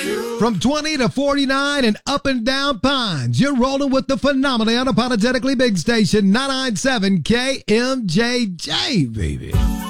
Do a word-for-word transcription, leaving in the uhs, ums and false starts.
From twenty to forty-nine and up and down Pines, you're rolling with the phenomenally unapologetically big station, nine ninety-seven K M J J, baby.